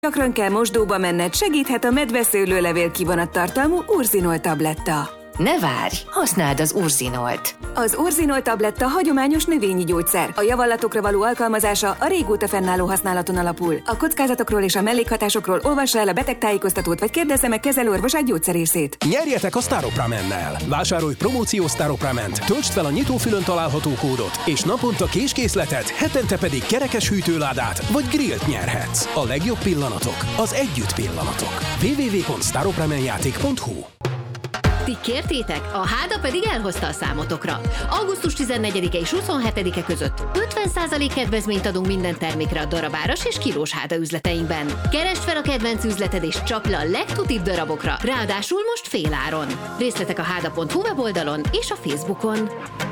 Gyakran kell mosdóba menned, segíthet a medveszőlőlevél kivonattartalmú Urzinol tabletta. Ne várj, használd az Urzinolt. Az Urzinol tabletta hagyományos növényi gyógyszer. A javallatokra való alkalmazása a régóta fennálló használaton alapul. A kockázatokról és a mellékhatásokról olvassa el a betegtájékoztatót, vagy kérdezze meg kezelőorvosát gyógyszerészét. Nyerjetek a Staropramennel! Vásárolj promóciós Staroprament, töltsd fel a nyitófülön található kódot, és naponta késkészletet, hetente pedig kerekes hűtőládát vagy grillt nyerhetsz. A legjobb pillanatok az együtt pillanatok. www.staropramenjáték.hu. Ti kértétek, a Háda pedig elhozta a számotokra. Augusztus 14-e és 27-e között 50% kedvezményt adunk minden termékre a darabáras és kilós Háda üzleteinkben. Keresd fel a kedvenc üzleted és csapd le a legtutibb darabokra, ráadásul most féláron. Részletek a háda.hu weboldalon és a Facebookon.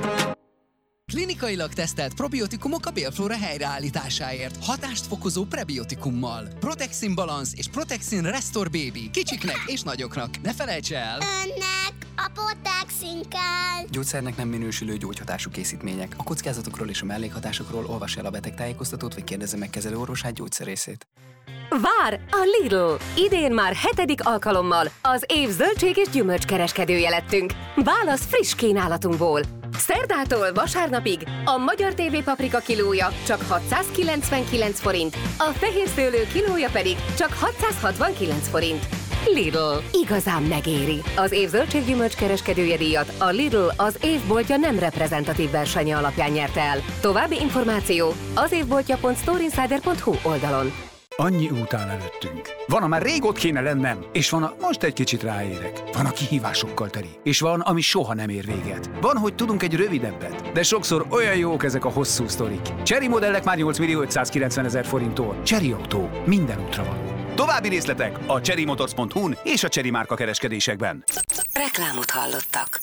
Klinikailag tesztelt probiotikumok a bélflóra helyreállításáért. Hatást fokozó prebiotikummal. Protexin Balance és Protexin Restore Baby. Kicsiknek és nagyoknak. Ne felejts el! Önnek a Protexin kell! Gyógyszernek nem minősülő gyógyhatású készítmények. A kockázatokról és a mellékhatásokról olvass el a betegtájékoztatót, vagy kérdezze meg kezelőorvosát gyógyszerészét. Vár a Lidl! Idén már 7. alkalommal az év zöldség és gyümölcskereskedője lettünk. Válasz friss kínálatunkból! Szerdától vasárnapig a magyar TV paprika kilója csak 699 forint, a fehér szőlő kilója pedig csak 669 forint. Lidl. Igazán megéri. Az év zöldséggyümölcs kereskedője díjat a Lidl az évboltja nem reprezentatív versenye alapján nyerte el. További információ az évboltja.storeinsider.hu oldalon. Annyi út áll előttünk. Van, amár rég ott kéne lennem, és van, most egy kicsit ráérek. Van, a kihívásokkal teli, és van, ami soha nem ér véget. Van, hogy tudunk egy rövidebbet, de sokszor olyan jók ezek a hosszú sztorik. Chery modellek már 8.590.000 forinttól. Chery Autó. Minden útra való. További részletek a cherrymotors.hu-n és a Chery márka kereskedésekben. Reklámot hallottak.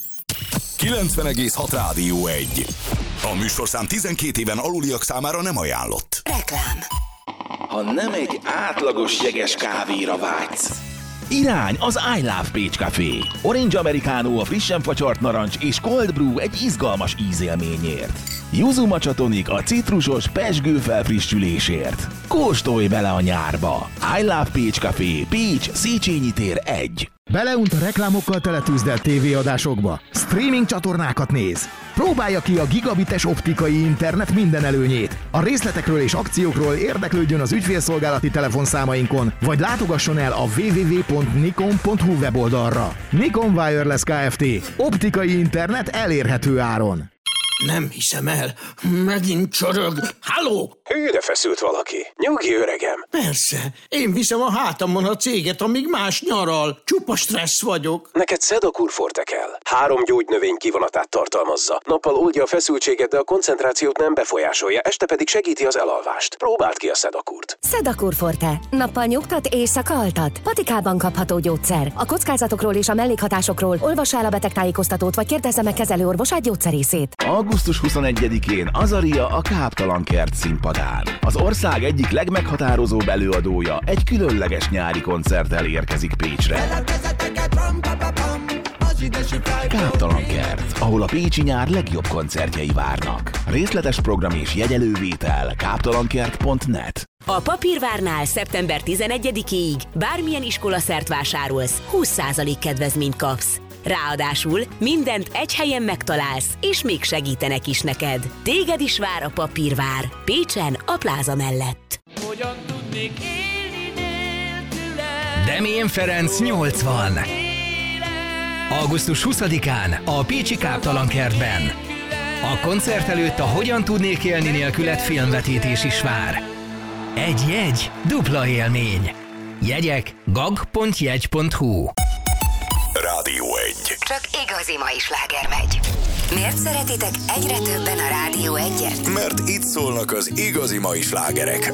90,6 Rádió 1. A műsorszám 12 éven aluliak számára nem ajánlott. Reklám. Ha nem egy átlagos jeges kávéra vágysz, irány az I Love Pécs Café. Orange Americano a frissen facsart narancs és Cold Brew egy izgalmas ízélményért. Yuzu Matcha Tonic a citrusos pezsgő felfrissülésért. Kóstolj bele a nyárba! I Love Pécs Café, Pécs, Széchenyi tér 1. Beleunt a reklámokkal teletűzdelt tévéadásokba? Streaming csatornákat néz? Próbálja ki a gigabites optikai internet minden előnyét. A részletekről és akciókról érdeklődjön az ügyfélszolgálati telefonszámainkon, vagy látogasson el a www.nikon.hu weboldalra. Nikon Wireless Kft. Optikai internet elérhető áron. Nem hiszem el. Megint csorog. Halló? Hűre feszült valaki. Nyugi, öregem. Persze. Én viszem a hátamon a céget, amíg más nyaral. Csupa stressz vagyok. Neked Sedakur Forte kell. 3 gyógynövény kivonatát tartalmazza. Nappal oldja a feszültséget, de a koncentrációt nem befolyásolja, este pedig segíti az elalvást. Próbáld ki a Sedakurt. Sedakur Forte. Nappal nyugtat, éjszaka altat. Patikában kapható gyógyszer. A kockázatokról és a mellékhatásokról olvassa el a betegtájékoztatót, vagy kérdezze meg kezelőorvosát gyógyszerészét. Augusztus 21-én Azaria a Káptalan Kert színpadán. Az ország egyik legmeghatározóbb előadója egy különleges nyári koncerttel érkezik Pécsre. Káptalan Kert, ahol a pécsi nyár legjobb koncertjei várnak. Részletes program és jegyelővétel káptalankert.net. A Papírvárnál szeptember 11-ig bármilyen iskolaszert vásárolsz, 20% kedvezményt kapsz. Ráadásul mindent egy helyen megtalálsz, és még segítenek is neked. Téged is vár a Papírvár, Pécsen, a pláza mellett. Hogyan tudnék élni nélküle? Demén Ferenc 80. Augusztus 20-án a Pécsi Káptalan Kertben. A koncert előtt a Hogyan tudnék élni nélküled filmvetítés is vár. Egy jegy, dupla élmény. Jegyek gag.jegy.hu. Rádió 1. Csak igazi mai sláger megy. Miért szeretitek egyre többen a Rádió 1-et? Mert itt szólnak az igazi mai slágerek.